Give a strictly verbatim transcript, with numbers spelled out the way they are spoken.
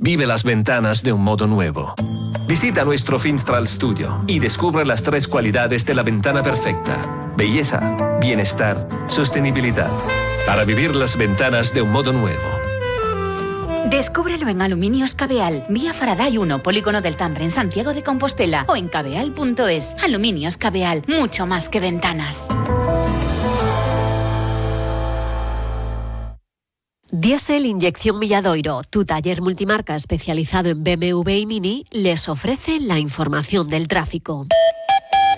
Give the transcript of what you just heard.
Vive las ventanas de un modo nuevo. Visita nuestro Finstral Studio y descubre las tres cualidades de la ventana perfecta: belleza, bienestar, sostenibilidad. Para vivir las ventanas de un modo nuevo. Descúbrelo en Aluminios Cabeal, vía Faraday uno, Polígono del Tambre, en Santiago de Compostela, o en cabeal punto es. Aluminios Cabeal, mucho más que ventanas. Diesel Inyección Milladoiro, tu taller multimarca especializado en B M W y Mini, les ofrece la información del tráfico.